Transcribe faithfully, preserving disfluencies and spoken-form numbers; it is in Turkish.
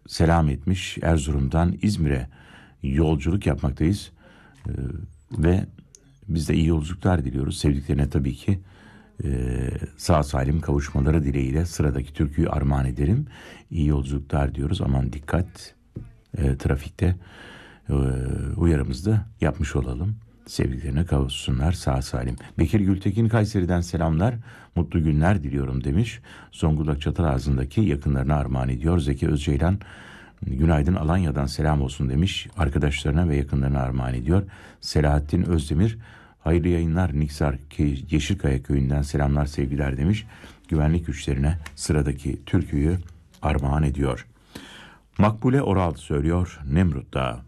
selam etmiş. Erzurum'dan İzmir'e yolculuk yapmaktayız. E, ve biz de iyi yolculuklar diliyoruz. Sevdiklerine tabii ki e, sağ salim kavuşmaları dileğiyle sıradaki türküyü armağan ederim. İyi yolculuklar diyoruz. Aman dikkat e, trafikte e, uyarımızı da yapmış olalım. Sevdiklerine kavuşsunlar sağ salim. Bekir Gültekin Kayseri'den selamlar. Mutlu günler diliyorum demiş. Zonguldak Çatalazı'ndaki yakınlarına armağan ediyor. Zeki Özceylan günaydın Alanya'dan selam olsun demiş. Arkadaşlarına ve yakınlarına armağan ediyor. Selahattin Özdemir hayırlı yayınlar Niksar Yeşilkaya köyünden selamlar sevgiler demiş. Güvenlik güçlerine sıradaki türküyü armağan ediyor. Makbule Oral söylüyor Nemrut Dağı.